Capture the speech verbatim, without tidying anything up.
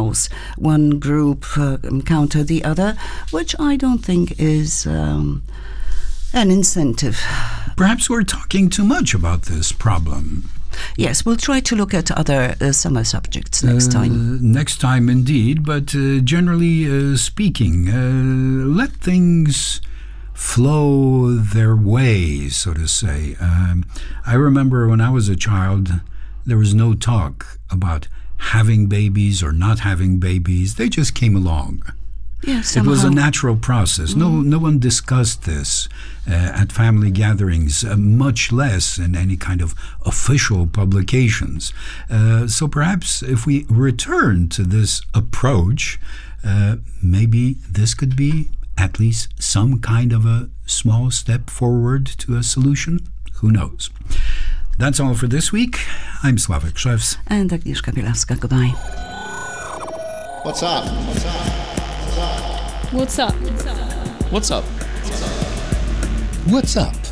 signals one group uh, counter the other, which I don't think is um, an incentive. Perhaps we're talking too much about this problem. Yes, we'll try to look at other uh, summer subjects next uh, time. Next time, indeed, but uh, generally uh, speaking, uh, let things flow their way, so to say. Um, I remember when I was a child, there was no talk about having babies or not having babies. They just came along. Yes, it was a natural process. Mm. No, no one discussed this uh, at family gatherings, uh, much less in any kind of official publications. Uh, so perhaps if we return to this approach, uh, maybe this could be at least some kind of a small step forward to a solution. Who knows? That's all for this week. I'm Sławek Krzews. And Agnieszka Bielawska. Goodbye. What's up? What's up? What's up? What's up? What's up?